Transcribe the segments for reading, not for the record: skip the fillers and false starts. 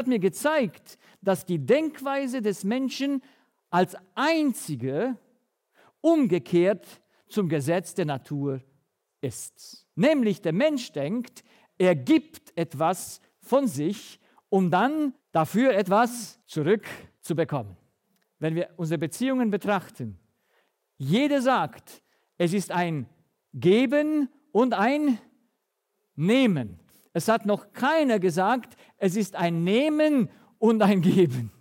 mir gezeigt, dass die Denkweise des Menschen als einzige umgekehrt zum Gesetz der Natur ist. Nämlich der Mensch denkt, er gibt etwas von sich, um dann dafür etwas zurückzubekommen. Wenn wir unsere Beziehungen betrachten, jeder sagt, es ist ein Geben und ein Nehmen. Es hat noch keiner gesagt, es ist ein Nehmen und ein Geben.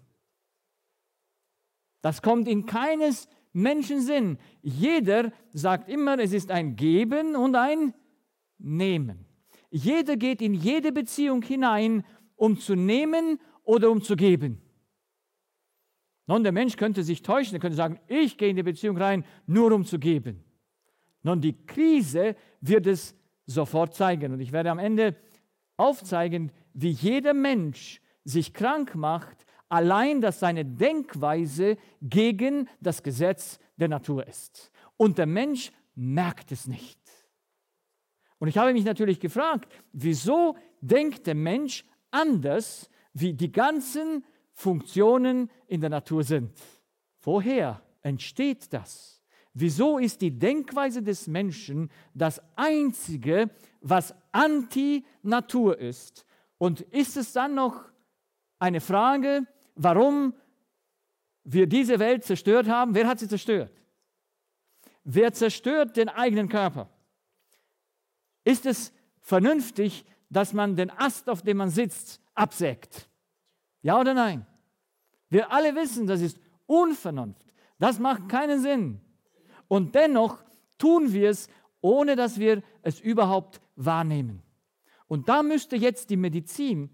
Das kommt in keines Menschen Sinn. Jeder sagt immer, es ist ein Geben und ein Nehmen. Jeder geht in jede Beziehung hinein, um zu nehmen oder um zu geben. Nun, der Mensch könnte sich täuschen, er könnte sagen, ich gehe in die Beziehung rein, nur um zu geben. Nun, die Krise wird es sofort zeigen. Und ich werde am Ende aufzeigen, wie jeder Mensch sich krank macht, allein, dass seine Denkweise gegen das Gesetz der Natur ist. Und der Mensch merkt es nicht. Und ich habe mich natürlich gefragt, wieso denkt der Mensch anders, wie die ganzen Funktionen in der Natur sind? Woher entsteht das? Wieso ist die Denkweise des Menschen das Einzige, was Anti-Natur ist? Und ist es dann noch eine Frage, warum wir diese Welt zerstört haben? Wer hat sie zerstört? Wer zerstört den eigenen Körper? Ist es vernünftig, dass man den Ast, auf dem man sitzt, absägt? Ja oder nein? Wir alle wissen, das ist Unvernunft. Das macht keinen Sinn. Und dennoch tun wir es, ohne dass wir es überhaupt wahrnehmen. Und da müsste jetzt die Medizin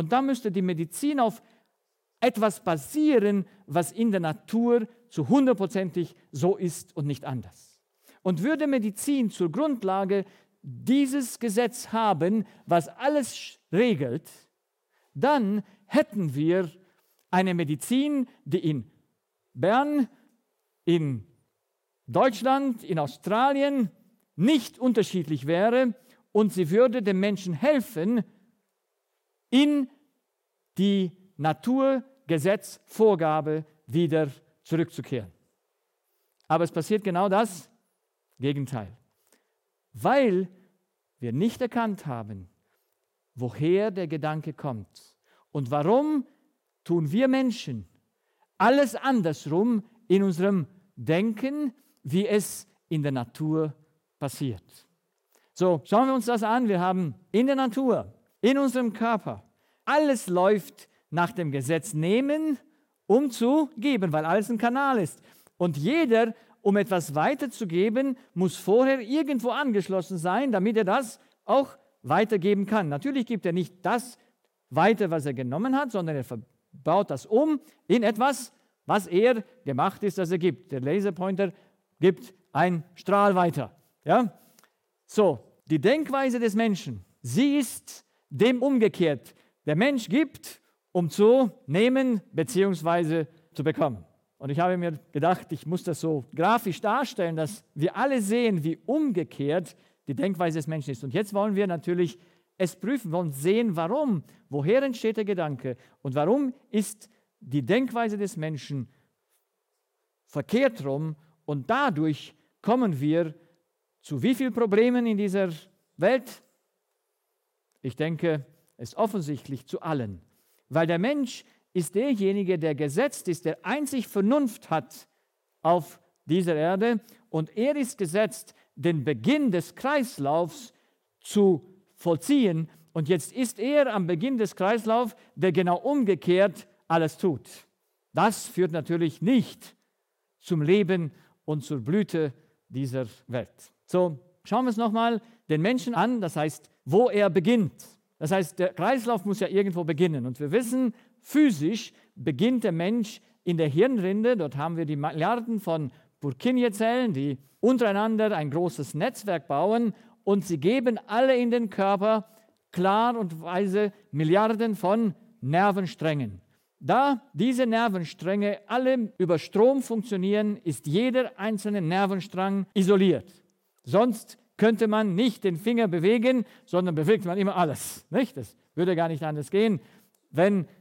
auf etwas basieren, was in der Natur zu 100% so ist und nicht anders. Und würde Medizin zur Grundlage dieses Gesetz haben, was alles regelt, dann hätten wir eine Medizin, die in Bern, in Deutschland, in Australien nicht unterschiedlich wäre und sie würde dem Menschen helfen, in die Naturgesetzvorgabe wieder zurückzukehren. Aber es passiert genau das Gegenteil. Weil wir nicht erkannt haben, woher der Gedanke kommt und warum tun wir Menschen alles andersrum in unserem Denken, wie es in der Natur passiert. So, schauen wir uns das an. Wir haben in der Natur, in unserem Körper, alles läuft nach dem Gesetz nehmen, um zu geben, weil alles ein Kanal ist. Und jeder, um etwas weiterzugeben, muss vorher irgendwo angeschlossen sein, damit er das auch weitergeben kann. Natürlich gibt er nicht das weiter, was er genommen hat, sondern er baut das um in etwas, was er gemacht ist, dass er gibt. Der Laserpointer gibt einen Strahl weiter. Ja? So, die Denkweise des Menschen, sie ist dem umgekehrt. Der Mensch gibt, um zu nehmen bzw. zu bekommen. Und ich habe mir gedacht, ich muss das so grafisch darstellen, dass wir alle sehen, wie umgekehrt die Denkweise des Menschen ist. Und jetzt wollen wir natürlich es prüfen, wollen sehen, warum, woher entsteht der Gedanke und warum ist die Denkweise des Menschen verkehrt rum und dadurch kommen wir zu wie vielen Problemen in dieser Welt? Ich denke, es ist offensichtlich zu allen, weil der Mensch ist derjenige, der gesetzt ist, der einzig Vernunft hat auf dieser Erde und er ist gesetzt, den Beginn des Kreislaufs zu vollziehen und jetzt ist er am Beginn des Kreislaufs, der genau umgekehrt alles tut. Das führt natürlich nicht zum Leben und zur Blüte dieser Welt. So, schauen wir uns nochmal den Menschen an, das heißt, wo er beginnt. Das heißt, der Kreislauf muss ja irgendwo beginnen und wir wissen, physisch beginnt der Mensch in der Hirnrinde, dort haben wir die Milliarden von Purkinje-Zellen, die untereinander ein großes Netzwerk bauen und sie geben alle in den Körper klar und weise Milliarden von Nervensträngen. Da diese Nervenstränge alle über Strom funktionieren, ist jeder einzelne Nervenstrang isoliert. Sonst könnte man nicht den Finger bewegen, sondern bewegt man immer alles. Nicht? Das würde gar nicht anders gehen. Wenn